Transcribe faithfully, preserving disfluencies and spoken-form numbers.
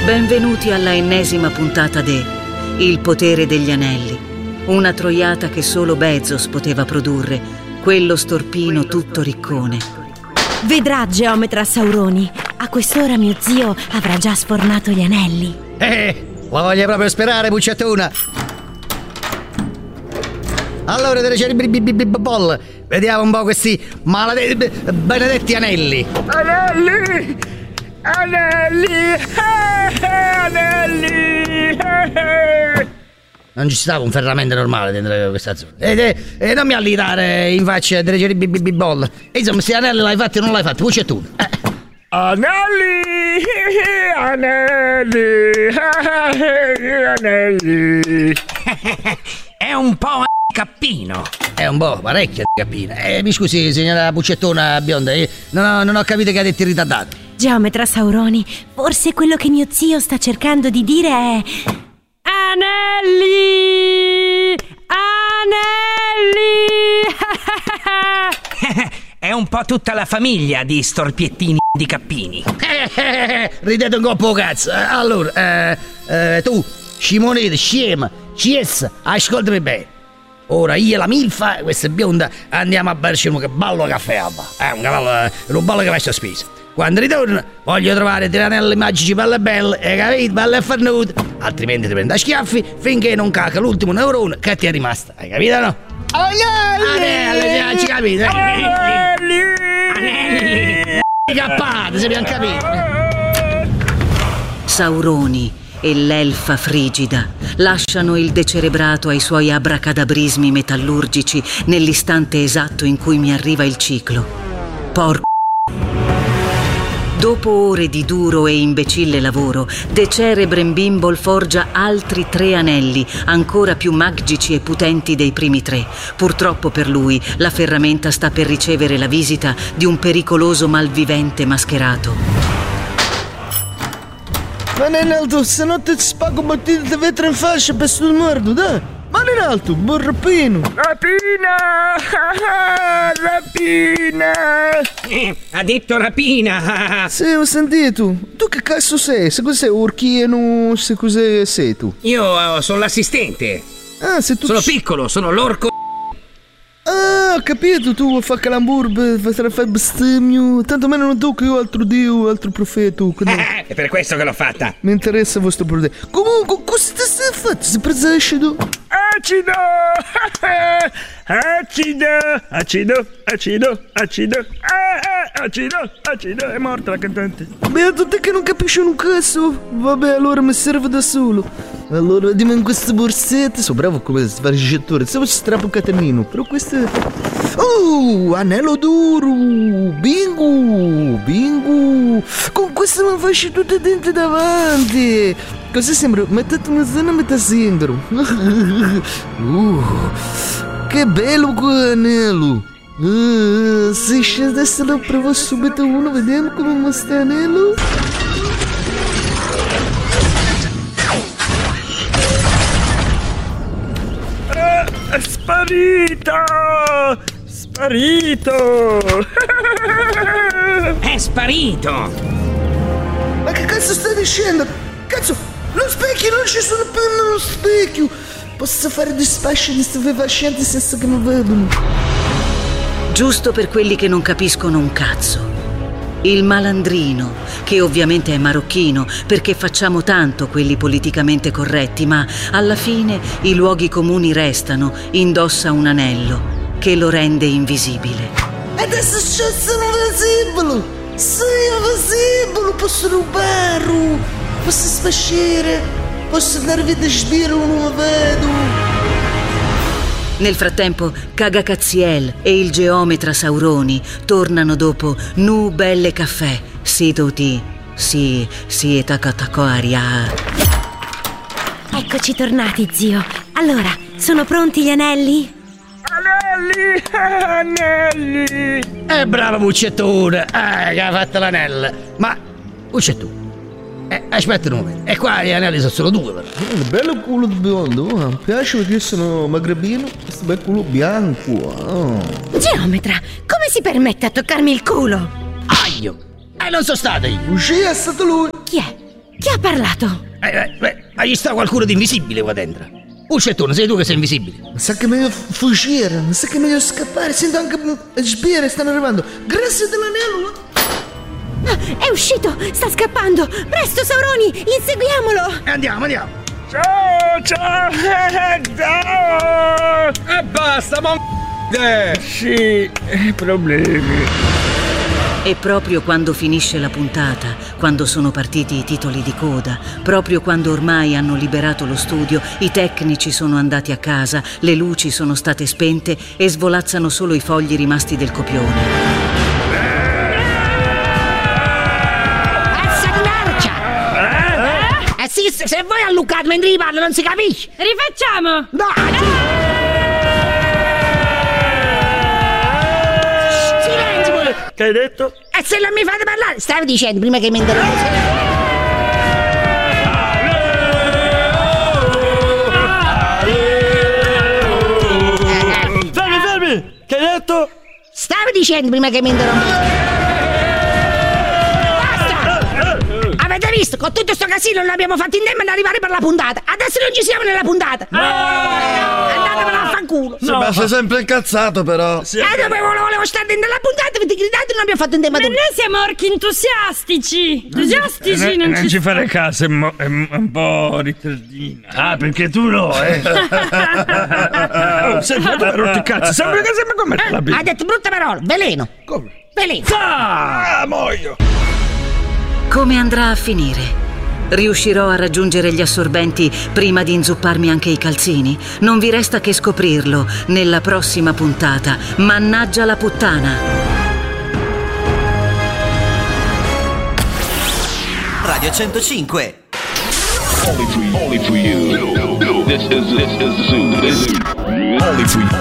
Benvenuti alla ennesima puntata de Il potere degli anelli, una troiata che solo Bezos poteva produrre, quello storpino tutto riccone. Vedrà, geometra Sauroni, a quest'ora mio zio avrà già sfornato gli anelli. Eh, la voglio proprio sperare, Puccettuna. Allora, Boll, vediamo un po' questi maledetti, benedetti anelli. Anelli! Anelli! Anelli! Non ci stava un ferramento normale dentro questa zona. E, e, e non mi allitare in faccia delle Boll. Insomma, questi anelli l'hai fatti o non l'hai fatti, Puccettuna. Eh. Anelli! Anelli! Anelli! È un po' cappino. È un po', parecchio cappino. Eh, mi scusi, signora Puccettuna bionda, io non ho, non ho capito che ha detto ritardato. Geometra Sauroni, forse quello che mio zio sta cercando di dire è... Anelli! Anelli! È un po' tutta la famiglia di storpiettini di cappini. Ridete un po' cazzo. Allora, eh, eh, tu, scimonete, scema, Cies, ascoltami bene. Ora io e la milfa, questa bionda, andiamo a berci un bello caffè. È un cavallo, un bello che faccio spesa. Quando ritorno voglio trovare tre anelli magici belle belle, e capito, belle e farnute. Altrimenti ti prendo a schiaffi finché non caca l'ultimo neurone che ti è rimasto. Hai capito, no? Anelli! Anelli, ci capite? Anelli! Anelli! Cappate, se abbiamo capito. Sauroni e l'elfa frigida lasciano il decerebrato ai suoi abracadabrismi metallurgici nell'istante esatto in cui mi arriva il ciclo. Porco. Dopo ore di duro e imbecille lavoro, De Cerebrembimbol forgia altri tre anelli, ancora più magici e potenti dei primi tre. Purtroppo per lui, la ferramenta sta per ricevere la visita di un pericoloso malvivente mascherato. Ma in alto, se no ti spago battite di vetro in fascia per sul mordo, dai! Ma in alto, buon rapino! Rapina! Rapina! Eh, ha detto rapina! Sì, ho sentito. Tu che cazzo sei? Se cos'è urchieno, se cos'è sei tu? Io uh, sono l'assistente. Ah, sei tu... Sono piccolo, sono l'orco. Ah, ho capito, tu vuoi fare calambur per fare bestemmio. Tanto meno non tocco io altro dio, altro profeta. Eh, è per questo che l'ho fatta. Mi interessa il vostro potere. Comunque, cosa ti sei fatto? Si presescido? Acido! Acido! Acido! Acido! Acido! Ah, acido! Acido! È morta la cantante. Beato te che non capisci un cazzo. Vabbè, allora mi servo da solo. Allora, dimmi in queste borsette. Sono bravo come svariggettore. Se fosse strappo un catenino. Però queste... Oh, anello duro. Bingo! Bingo! Con questo mi faccio tutti i denti davanti. Cosa sembra? Mettete una zona a metà sembro. uh, che bello quell'anello. Uh, se adesso lo provo subito uno, vediamo come mi sta l'anello. Uh, è sparito! Sparito! È sparito! Ma che cazzo stai dicendo? Cazzo, lo specchio, non ci sono più nello specchio. Posso fare due spasci di stupefacenti senza che mi vedano. Giusto per quelli che non capiscono un cazzo. Il malandrino, che ovviamente è marocchino perché facciamo tanto quelli politicamente corretti, ma alla fine i luoghi comuni restano, indossa un anello che lo rende invisibile. Adesso sono invisibile! Sì, invisibile! Posso rubare, posso spasciare, posso andare via da sbire o non lo vedo. Nel frattempo, Cagacazziel e il geometra Sauroni tornano dopo Nu Belle Caffè, Sidoti, si, si etacatacoaria. Eccoci tornati, zio. Allora, sono pronti gli anelli? Anelli! Anelli! Eh, brava Puccettuna, eh, che ha fatto l'anello. Ma, Puccettuna, eh, aspetta un momento, e qua gli anelli sono solo due, però. Un bello culo di biondo, mi piace perché io sono magrebino, questo bel culo bianco. Oh. Geometra, come si permette a toccarmi il culo? Aglio! Eh, non sono stato io! Uscì, è stato lui! Chi è? Chi Chi ha parlato? Eh, eh, beh, ma ci sta qualcuno di invisibile qua dentro. Uccettone, sei tu che sei invisibile. Mi sa che è meglio fuggire, mi sa che è meglio scappare. Sento anche le sbirre stanno arrivando. Grazie dell'anello. Ah, è uscito, sta scappando. Presto, Sauroni, inseguiamolo. Andiamo, andiamo. Ciao, ciao, eh, ciao. E basta, mon... Sì, eh, problemi. E proprio quando finisce la puntata, quando sono partiti i titoli di coda, proprio quando ormai hanno liberato lo studio, i tecnici sono andati a casa, le luci sono state spente e svolazzano solo i fogli rimasti del copione. Pazza di marcia! Eh? Eh sì, se, se voi alluccate mentre vi parlo non si capisce! Rifacciamo! No! Che hai detto? E se non mi fate parlare, stavi dicendo prima che mi interrompi. Fermi, fermi! Che hai detto? Stavi dicendo prima che mi interrompi. Basta! Avete visto? Con tutto sto casino non abbiamo fatto in tempo ad arrivare per la puntata. Adesso non ci siamo nella puntata. Andatevela a fanculo. No. Ma sei sempre incazzato però. Sì, eh, dove volevo stare dentro la puntata, avete gridato e non abbiamo fatto in tempo. Ma noi siamo orchi entusiastici. Entusiastici, Eh, non, non ci ci fare caso, è, mo- è m- un po' ritardina. Ah, perché tu no, eh? Oh, sempre da rotti cazzo, sempre che sembra come la Ha detto brutte parole, veleno. Come? Veleno. Ah, muoio! Come andrà a finire? Riuscirò a raggiungere gli assorbenti prima di inzupparmi anche i calzini? Non vi resta che scoprirlo nella prossima puntata. Mannaggia la puttana! Radio centocinque. Only for you. Only for you. This is this is Zoo. This is only for you.